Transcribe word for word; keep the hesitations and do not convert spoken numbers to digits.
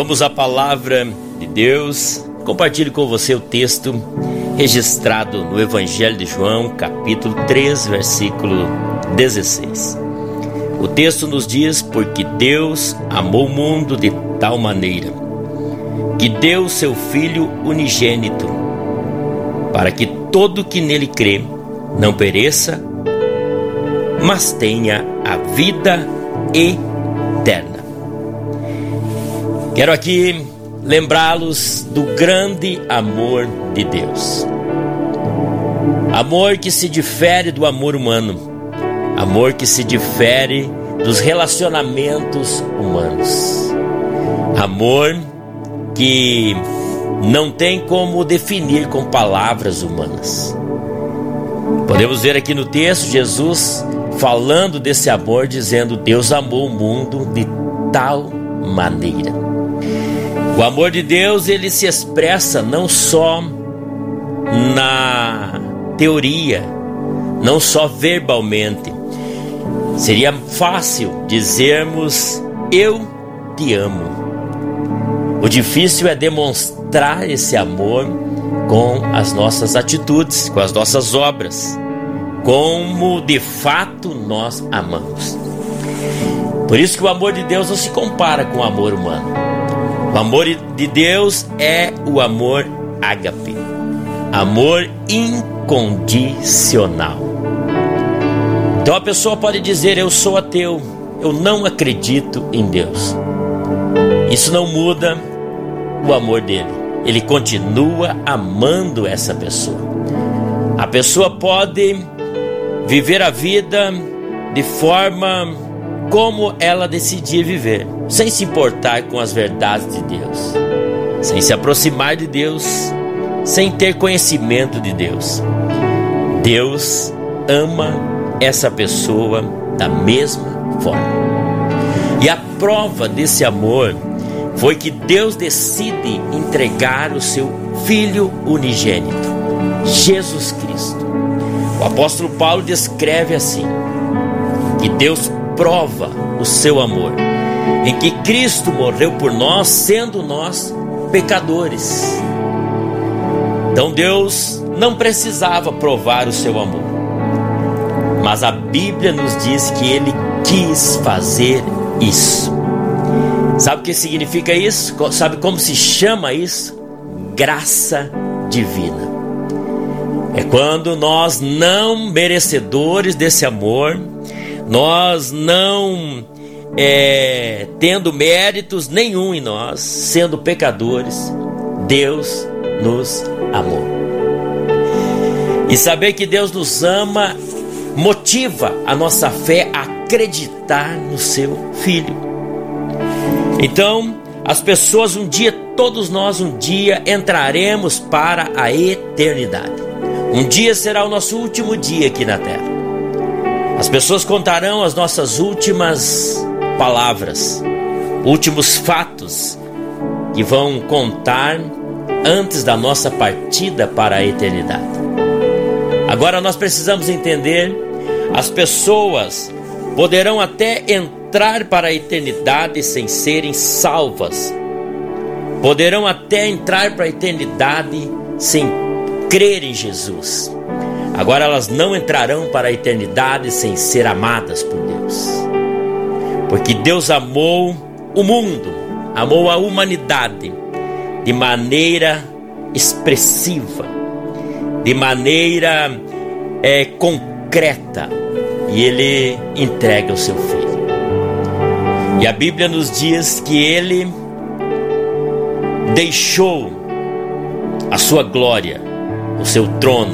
Vamos à palavra de Deus. Compartilho com você o texto registrado no Evangelho de João, capítulo três, versículo dezesseis. O texto nos diz: porque Deus amou o mundo de tal maneira que deu seu Filho unigênito, para que todo que nele crê não pereça, mas tenha a vida eterna. Quero aqui lembrá-los do grande amor de Deus. Amor que se difere do amor humano. Amor que se difere dos relacionamentos humanos. Amor que não tem como definir com palavras humanas. Podemos ver aqui no texto Jesus falando desse amor, dizendo: Deus amou o mundo de tal maneira. O amor de Deus, ele se expressa não só na teoria, não só verbalmente. Seria fácil dizermos: eu te amo. O difícil é demonstrar esse amor com as nossas atitudes, com as nossas obras, como de fato nós amamos. Por isso que o amor de Deus não se compara com o amor humano. O amor de Deus é o amor ágape, amor incondicional. Então a pessoa pode dizer: eu sou ateu, eu não acredito em Deus. Isso não muda o amor dele. Ele continua amando essa pessoa. A pessoa pode viver a vida de forma como ela decidir viver, sem se importar com as verdades de Deus, sem se aproximar de Deus, sem ter conhecimento de Deus. Deus ama essa pessoa da mesma forma. E a prova desse amor foi que Deus decide entregar o seu Filho unigênito, Jesus Cristo. O apóstolo Paulo descreve assim, que Deus prova o seu amor, em que Cristo morreu por nós, sendo nós pecadores. Então Deus não precisava provar o seu amor, mas a Bíblia nos diz que Ele quis fazer isso. Sabe o que significa isso? Sabe como se chama isso? Graça divina. É quando nós, não merecedores desse amor, nós não é, tendo méritos nenhum em nós, sendo pecadores, Deus nos amou. E saber que Deus nos ama motiva a nossa fé a acreditar no seu Filho. Então, as pessoas um dia, todos nós um dia entraremos para a eternidade. Um dia será o nosso último dia aqui na terra. As pessoas contarão as nossas últimas palavras, últimos fatos que vão contar antes da nossa partida para a eternidade. Agora nós precisamos entender: as pessoas poderão até entrar para a eternidade sem serem salvas. Poderão até entrar para a eternidade sem crer em Jesus. Agora elas não entrarão para a eternidade sem ser amadas por Deus. Porque Deus amou o mundo, amou a humanidade de maneira expressiva, de maneira é, concreta. E Ele entrega o seu Filho. E a Bíblia nos diz que Ele deixou a sua glória, o seu trono,